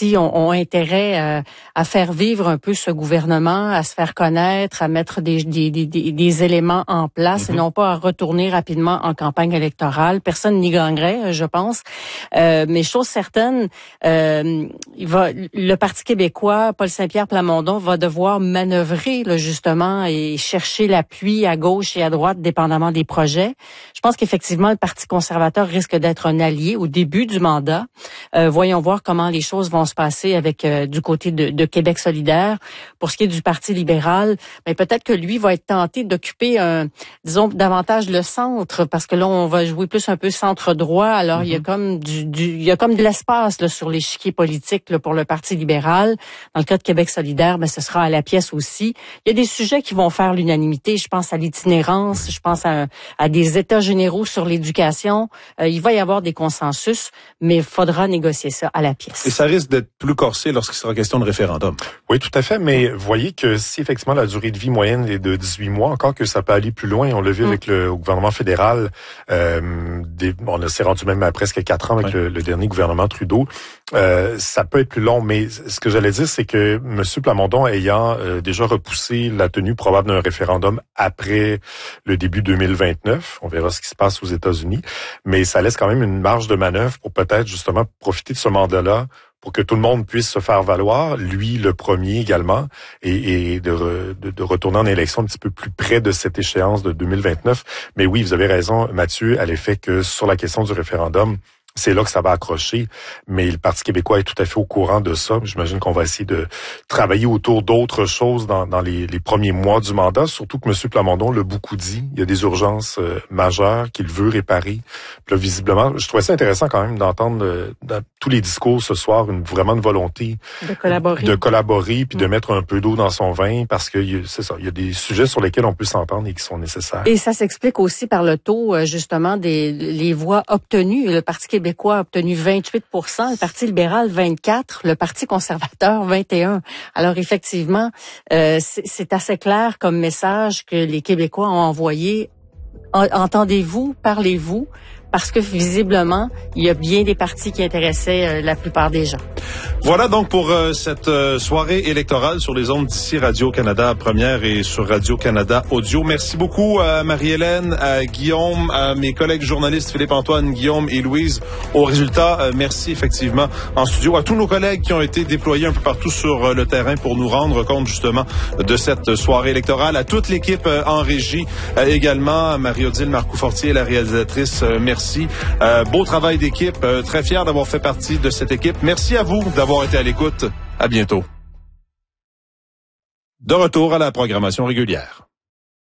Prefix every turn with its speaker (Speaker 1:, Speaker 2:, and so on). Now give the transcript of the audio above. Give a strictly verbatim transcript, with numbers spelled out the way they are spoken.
Speaker 1: partis ont, ont intérêt euh, à faire vivre un peu ce gouvernement, à se faire connaître, à mettre des, des, des, des éléments en place, mm-hmm. et non pas à retourner rapidement en campagne électorale. Personne n'y gagnerait, je pense. Euh, mais chose certaine, euh, il va, le Parti québécois, Paul Saint-Pierre Plamondon, va devoir manœuvrer là, justement et chercher l'appui à gauche et à droite, dépendamment des projets. Je pense qu'effectivement, le Parti conservateur risque d'être un allié au début du mandat. Euh, voyons voir comment les choses vont se passer avec euh, du côté de, de Québec solidaire. Pour ce qui est du Parti libéral, mais peut-être que lui va être tenté d'occuper, un, disons, davantage le centre, parce que là, on va jouer plus un peu centre-droit. Alors, mm-hmm. il y a comme du, du, il y a comme de l'espace là, sur l'échiquier politique là, pour le Parti libéral. Dans le cas de Québec solidaire, ben, ce sera à la pièce aussi. Il y a des sujets qui vont faire l'unanimité. Je pense à l'itinérance, je pense à, à des états généraux sur l'éducation. Euh, il va y avoir des consensus, mais il faudra négocier ça à la pièce.
Speaker 2: Et ça risque d'être plus corsé lorsqu'il sera question de référendum.
Speaker 3: Oui, tout à fait, mais vous voyez que si effectivement la durée de vie moyenne est de dix-huit mois, encore que ça peut aller plus loin, on l'a vu mm. avec le gouvernement fédéral, euh, des, on s'est rendu même à presque quatre ans avec ouais. le, le dernier gouvernement Trudeau, euh, ça peut être plus long, mais ce que j'allais dire, c'est que M. Plamondon, ayant euh, déjà repoussé la tenue probable d'un référendum après le début deux mille vingt-neuf, on verra ce qui se passe aux États-Unis, mais ça laisse quand même une marge de manœuvre pour peut-être justement profiter de ce mandat-là pour que tout le monde puisse se faire valoir, lui le premier également, et, et de, re, de, de retourner en élection un petit peu plus près de cette échéance de deux mille vingt-neuf. Mais oui, vous avez raison, Mathieu, à l'effet que sur la question du référendum, c'est là que ça va accrocher, mais le Parti québécois est tout à fait au courant de ça. J'imagine qu'on va essayer de travailler autour d'autres choses dans, dans les, les premiers mois du mandat, surtout que M. Plamondon l'a beaucoup dit. Il y a des urgences euh, majeures qu'il veut réparer. Puis là, visiblement, je trouvais ça intéressant quand même d'entendre euh, dans tous les discours ce soir une vraiment une volonté
Speaker 1: de collaborer,
Speaker 3: de collaborer puis mmh. de mettre un peu d'eau dans son vin, parce que c'est ça, il y a des sujets sur lesquels on peut s'entendre et qui sont nécessaires.
Speaker 1: Et ça s'explique aussi par le taux justement des les voix obtenues. Le Parti québécois Québécois a obtenu vingt-huit pour cent, le Parti libéral vingt-quatre, le Parti conservateur vingt et un. Alors effectivement, euh, c'est, c'est assez clair comme message que les Québécois ont envoyé. Entendez-vous, parlez-vous, parce que visiblement, il y a bien des partis qui intéressaient euh, la plupart des gens.
Speaker 2: Voilà donc pour euh, cette euh, soirée électorale sur les ondes d'ici Radio-Canada Première et sur Radio-Canada Audio. Merci beaucoup à Marie-Hélène, à Guillaume, à mes collègues journalistes Philippe-Antoine, Guillaume et Louise. Au résultat, euh, merci effectivement en studio à tous nos collègues qui ont été déployés un peu partout sur euh, le terrain pour nous rendre compte justement de cette soirée électorale. À toute l'équipe euh, en régie euh, également, à Marie-Odile Marcoux-Fortier, la réalisatrice, euh, merci. Euh, beau travail d'équipe, euh, très fier d'avoir fait partie de cette équipe. Merci à vous d'avoir été à l'écoute. À bientôt. De retour à la programmation régulière.